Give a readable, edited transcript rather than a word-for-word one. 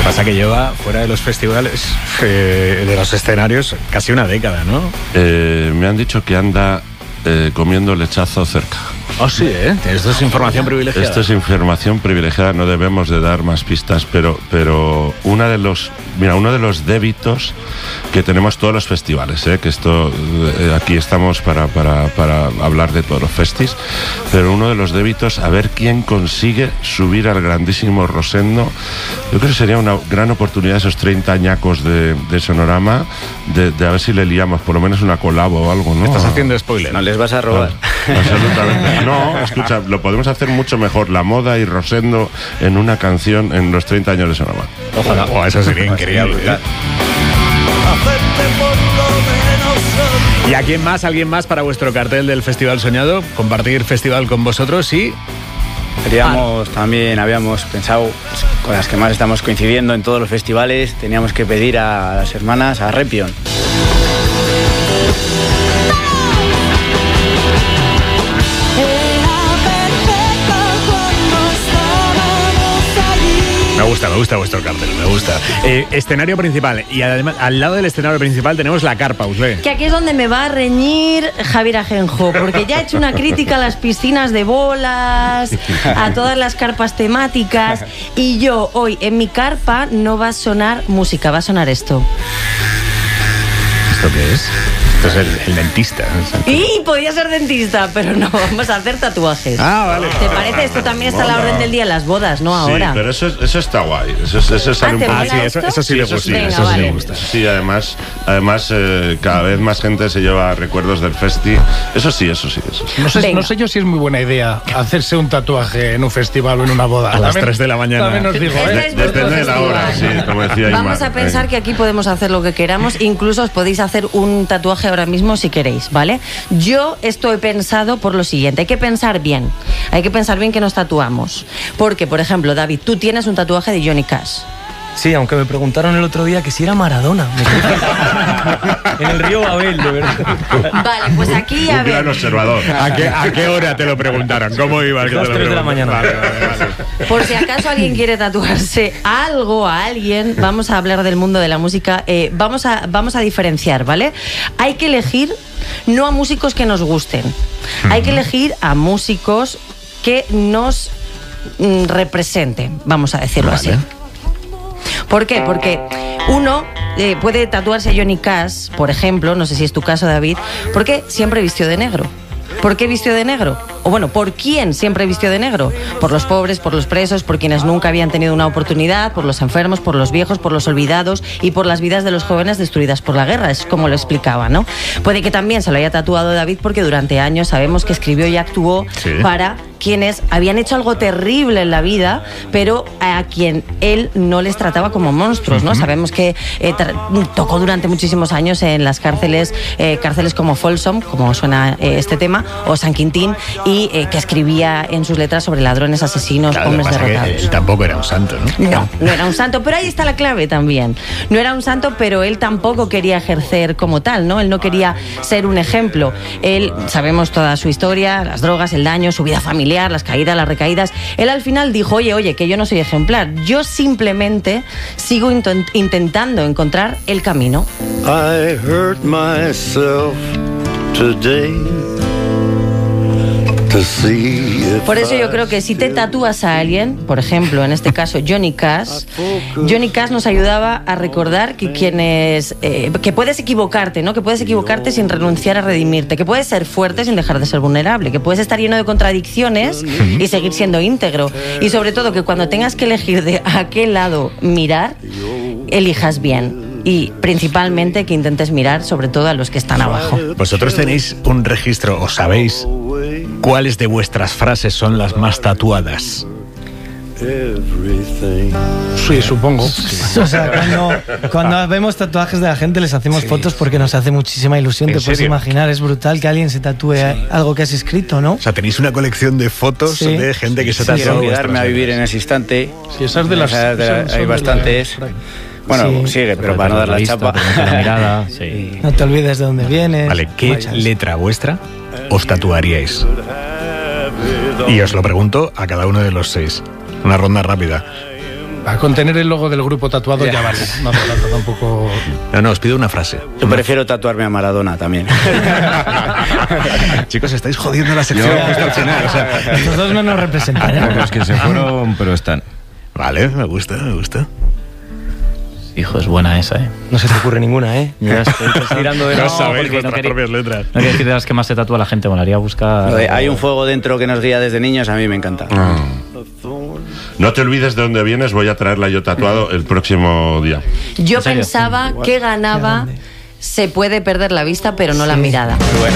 que pasa que lleva fuera de los festivales, de los escenarios, casi una década, ¿no? Me han dicho que anda comiendo lechazo cerca. Oh, sí, ¿eh? Esto es información privilegiada. Esto es información privilegiada, no debemos de dar más pistas, pero uno de los débitos que tenemos todos los festivales, que esto aquí estamos para hablar de todos los festis, pero uno de los débitos, a ver quién consigue subir al grandísimo Rosendo. Yo creo que sería una gran oportunidad esos 30 añacos de Sonorama, de a ver si le liamos por lo menos una colabo o algo, ¿no? Estás haciendo spoiler. No les vas a robar. Absolutamente. No, escucha, lo podemos hacer mucho mejor, la moda y Rosendo en una canción en los 30 años de Sonorama. Ojalá. Oh, eso sería increíble. ¿Y a quién más? ¿Alguien más para vuestro cartel del Festival Soñado? Compartir festival con vosotros y... También habíamos pensado, con las que más estamos coincidiendo en todos los festivales, teníamos que pedir a las hermanas a Repion. Me gusta vuestro cartel, me gusta. Escenario principal, y además al lado del escenario principal tenemos la carpa, Usle. Que aquí es donde me va a reñir Javier Ajenjo, porque ya he hecho una crítica a las piscinas de bolas, a todas las carpas temáticas, y yo hoy en mi carpa no va a sonar música, va a sonar esto. ¿Esto qué es? Esto es el dentista. Y podía ser dentista, pero no, vamos a hacer tatuajes. Ah, vale. ¿Te parece? Esto también está a la orden del día en las bodas, ¿no? Ahora. Sí, pero eso está guay. Eso sale un poco. Ah, sí, eso sí le gusta. Venga, eso sí vale. le gusta. Sí, además cada vez más gente se lleva recuerdos del festi. Eso sí. No sé yo si es muy buena idea hacerse un tatuaje en un festival o en una boda. A las 3 de la mañana. También os digo, Depende de la hora, sí, como decía Imar. Vamos a pensar que aquí podemos hacer lo que queramos, incluso os podéis hacer un tatuaje ahora mismo si queréis, ¿vale? Yo esto he pensado por lo siguiente, hay que pensar bien que nos tatuamos, porque, por ejemplo, David, tú tienes un tatuaje de Johnny Cash. Sí, aunque me preguntaron el otro día que si era Maradona. En el río Babel, de verdad. Vale, pues aquí a Un gran ver. observador. ¿A qué hora te lo preguntaron? ¿Cómo iba? Las 3 de la mañana. Vale. Por si acaso alguien quiere tatuarse algo a alguien, vamos a hablar del mundo de la música, vamos a diferenciar, ¿vale? Hay que elegir no a músicos que nos gusten, hay que elegir a músicos que nos representen, vamos a decirlo así. ¿Por qué? Porque uno puede tatuarse a Johnny Cash, por ejemplo, no sé si es tu caso, David, porque siempre vistió de negro. ¿Por qué vistió de negro? O bueno, ¿por quién siempre vistió de negro? Por los pobres, por los presos, por quienes nunca habían tenido una oportunidad, por los enfermos, por los viejos, por los olvidados y por las vidas de los jóvenes destruidas por la guerra, es como lo explicaba, ¿no? Puede que también se lo haya tatuado David porque durante años sabemos que escribió y actuó para quienes habían hecho algo terrible en la vida, pero a quien él no les trataba como monstruos, ¿no? Sabemos que tocó durante muchísimos años en las cárceles como Folsom, como suena este tema, o San Quintín, y que escribía en sus letras sobre ladrones, asesinos, Claro, hombres lo que pasa derrotados. que él tampoco era un santo, ¿no? No era un santo, pero ahí está la clave también. No era un santo, pero él tampoco quería ejercer como tal, ¿no? Él no quería ser un ejemplo. Él, sabemos toda su historia, las drogas, el daño, su vida familiar, las caídas, las recaídas. Él al final dijo, oye, que yo no soy ejemplar. Yo simplemente sigo intentando encontrar el camino. I hurt myself today. Por eso yo creo que si te tatúas a alguien, por ejemplo, en este caso Johnny Cash nos ayudaba a recordar que que puedes equivocarte, ¿no? Que puedes equivocarte sin renunciar a redimirte, que puedes ser fuerte sin dejar de ser vulnerable, que puedes estar lleno de contradicciones y seguir siendo íntegro. Y sobre todo que cuando tengas que elegir de a qué lado mirar, elijas bien. Y principalmente que intentes mirar sobre todo a los que están abajo. ¿Vosotros tenéis un registro o sabéis cuáles de vuestras frases son las más tatuadas? Sí, supongo. O sea, cuando vemos tatuajes de la gente les hacemos fotos porque nos hace muchísima ilusión. Te puedes imaginar, es brutal que alguien se tatúe algo que has escrito, ¿no? O sea, tenéis una colección de fotos de gente que se tatúa. Quiero quedarme a vivir en ese instante. Sí, esas de las... Hay bastantes. Bueno, sigue, pero para no dar la chapa. La mirada, sí. No te olvides de dónde vienes. Vale, ¿qué letra vuestra os tatuaríais? Y os lo pregunto a cada uno de los 6. Una ronda rápida. A contener el logo del grupo tatuado ya vale. No hace falta tampoco. No, os pido una frase. Yo prefiero tatuarme a Maradona también. Chicos, estáis jodiendo la sección justo al final. O sea. Los dos no nos representan. Los que se fueron, pero están. Vale, me gusta. Hijo, es buena esa, ¿eh? No se te ocurre ninguna, ¿eh? Ya estoy tirando de No no, sabéis porque vuestras propias letras. No quería decir de las que más se tatúa la gente, molaría buscar. Lo de, hay un fuego dentro que nos guía desde niños, a mí me encanta. No te olvides de dónde vienes, voy a traerla yo tatuado el próximo día. Yo ¿En serio? pensaba que ganaba Se puede perder la vista, pero no la mirada.